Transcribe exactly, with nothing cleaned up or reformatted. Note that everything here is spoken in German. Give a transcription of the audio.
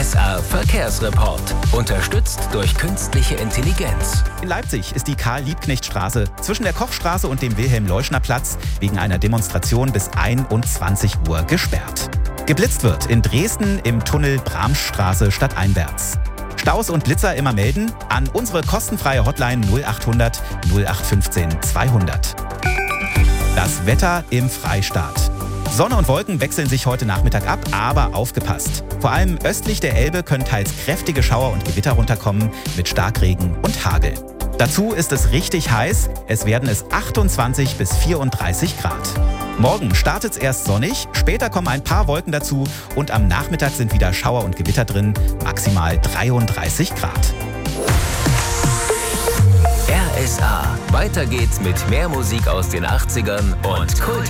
S R Verkehrsreport. Unterstützt durch künstliche Intelligenz. In Leipzig ist die Karl-Liebknecht-Straße zwischen der Kochstraße und dem Wilhelm-Leuschner-Platz wegen einer Demonstration bis einundzwanzig Uhr gesperrt. Geblitzt wird in Dresden im Tunnel Bramstraße stadteinwärts. Staus und Blitzer immer melden an unsere kostenfreie Hotline null achthundert null acht fünfzehn zweihundert. Das Wetter im Freistaat. Sonne und Wolken wechseln sich heute Nachmittag ab, aber aufgepasst. Vor allem östlich der Elbe können teils kräftige Schauer und Gewitter runterkommen mit Starkregen und Hagel. Dazu ist es richtig heiß, es werden es achtundzwanzig bis vierunddreißig Grad. Morgen startet es erst sonnig, später kommen ein paar Wolken dazu und am Nachmittag sind wieder Schauer und Gewitter drin, maximal dreiunddreißig Grad. R S A. Weiter geht's mit mehr Musik aus den achtzigern und Kult.